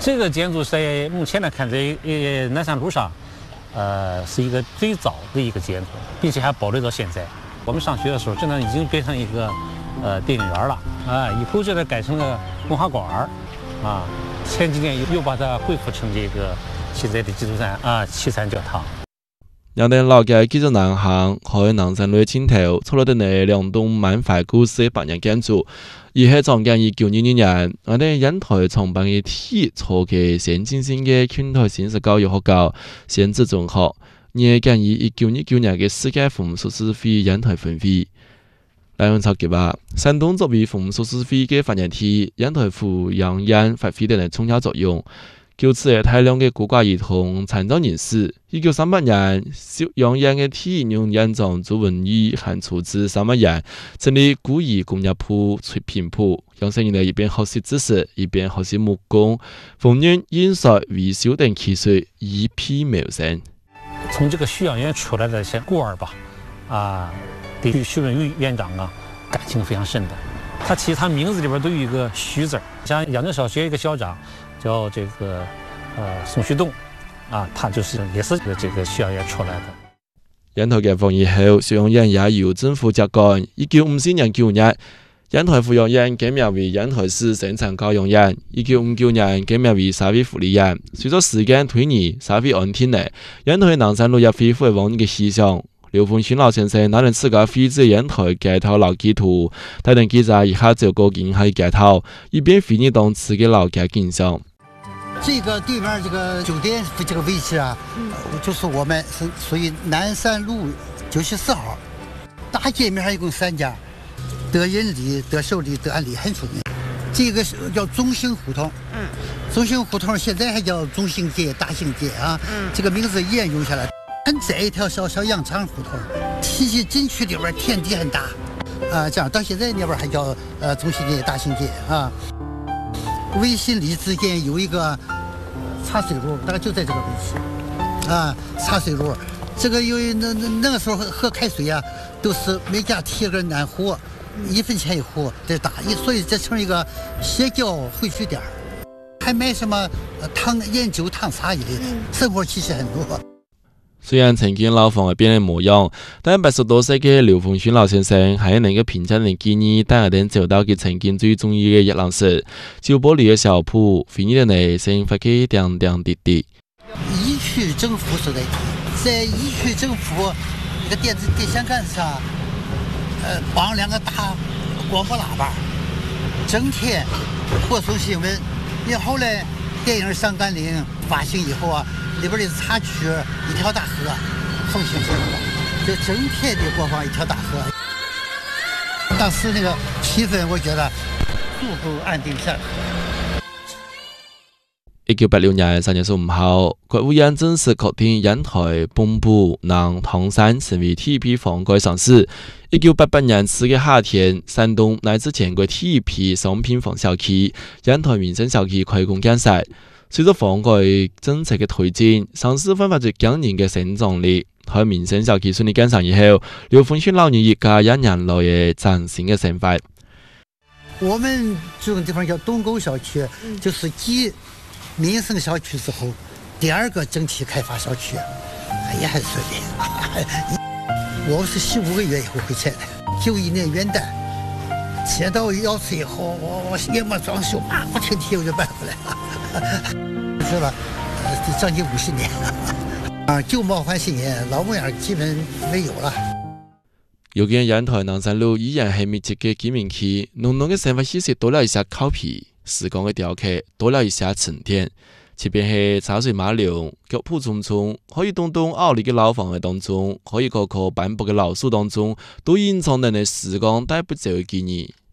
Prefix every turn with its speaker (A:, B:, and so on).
A: 这个建筑在目前来看，在南山路上，是一个最早的一个建筑，并且还保留到现在。我们上学的时候，这呢已经变成一个电影院了啊，以后这呢改成了文化馆啊。前几年又把它恢复成这个现在的基督山啊七山教堂。
B: 两棟老嘅建築南巷喺南山路盡頭，坐落地呢兩棟滿懷故事嘅百年建築。而喺創建1922年，我哋煙台創辦嘅體坐嘅先進性嘅拳台新式教育學校先至中學，而建於1929年嘅世界風俗師會煙台分會。來源抄嘅話，山東作為風俗師會嘅發源地，煙台府養煙發揮嘅重要作用。就此係大量嘅孤寡兒童、殘障人士。1938年，邵陽縣嘅體用縣長朱文義喊出資3萬元，成立孤兒工業鋪、翠屏鋪，讓生人一邊學習知識，一邊學習木工、縫紉、印刷、維修等技術，一匹謀生。
A: 從這個徐陽縣出來的些孤兒吧，對徐文玉院長感情非常深的。他其實他名字裏邊都有一個徐字，像陽江小學一個校長。叫這個宋旭東他就是也是這個徐陽縣出來的。
B: 煙台解放以後，徐陽縣也由政府接管。1954年9月，煙台府陽縣改名為煙台市生產教養縣。1959年改名為社會福利縣。隨着時間推移，社會安定了，煙台南山路也恢復了往日嘅思想。劉鳳勳老先生拿人自家廢置煙台街頭老基圖，帶領記者一下走過沿海街頭，一邊回憶當時嘅老街景象。
C: 這個對面這個酒店這個位置就是我們是屬於南山路94號，大街面上一共3家，德仁里、德壽里、德安里很出名。這個是叫中興胡同，中興胡同現在還叫中興街、大興街這個名字沿用下來。很窄一條小羊腸胡同，提起進去裡邊天地很大這樣到現在那邊還叫中興街、大興街微信里之間有一個茶水路，大概就在這個位置茶水路。這個因為那個時候喝開水都是每家提個暖壺，1分錢一壺這打，所以這成一個邪教匯聚點，還賣什麼研究湯茶一類的，生活氣息很多。
B: 雖然曾經老房係變了模樣，但80多歲嘅劉鳳勳老先生還能夠評價人建議帶我哋走到佢曾經最中意嘅熱浪石、舊玻璃嘅小鋪，回憶的內生發嘅點點滴滴。
C: 一區政府所在地，在一區政府那個電線桿上，綁2個大廣播喇叭，整天播送新聞。以後來電影《上甘嶺》發行以後裡邊的插曲一條大河，奉行這個，就整天的播放一條大河。當時那個氣氛，我覺得足夠安定下來。
B: 1986年3月15號，國務院正式確定煙台、蚌埠、南唐山成為體育房改上市。1988年4月夏天，山東乃至全國體育商品房小區、煙台民生小區開工建設。隨着房改政策嘅推進，上市煥發出驚人嘅成長力。喺民生小區順利建成以後，劉鳳勳老人一家1年來嘅嶄新嘅生活。
C: 我們這種地方叫東溝小區，就是繼民生小區之後，第2個整體開發小區，也很順利。我是15個月以後回遷的，91年元旦接到鹞子以後，我也沒裝修，馬不停蹄我就搬回來了，是吧？將近50年舊貌換新顏，老模樣基本沒有了。
B: 如今煙台南山路依然係密集嘅居民區，濃濃嘅生活氣息多了一些靠皮，時光嘅雕刻多了一些沉澱。前邊係茶水馬路，腳步匆匆，可以棟傲立嘅老房嘅當中，可以棵棵斑駁嘅老樹當中，都隱藏着你時光帶不走嘅記憶。